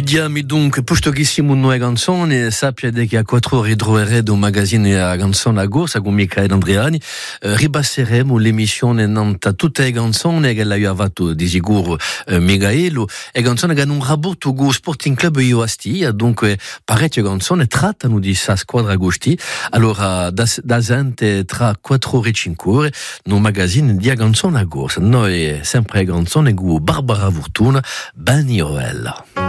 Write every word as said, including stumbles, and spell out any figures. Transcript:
Chiudiamo dunque, postochissimo noi canzoni, sappiate che a quattro ore ritroverete do magazine a canzone a Gorsa con Michael Andriani, eh, ribasseremo l'emissione nanta tutte le canzoni che l'ha fatto di sicuro eh, Michaelo, e canzoni che hanno un rapporto con Sporting Club io a Stia, dunque parecchie canzoni trattano di sa squadra agosti, allora da, da gente tra quattro ore e cinque ore, no magazine di canzone a Gorsa, noi sempre canzoni con Barbara Fortuna, Benny Oella.